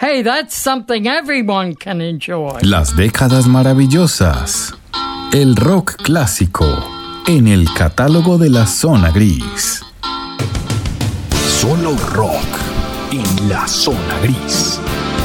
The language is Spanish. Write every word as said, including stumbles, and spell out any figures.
Hey, that's something everyone can enjoy. Las décadas maravillosas. El rock clásico en el catálogo de la Zona Gris. Solo rock en la Zona Gris.